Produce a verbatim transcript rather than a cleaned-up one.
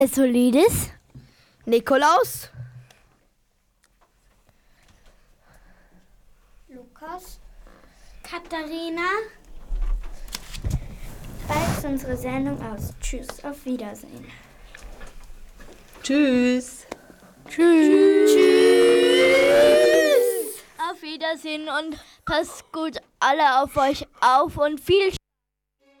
Solides, Nikolaus, Lukas, Katharina. Bald ist unsere Sendung aus. Tschüss, auf Wiedersehen. Tschüss. Tschüss. Tschüss. Auf Wiedersehen und passt gut alle auf euch auf und viel Spaß.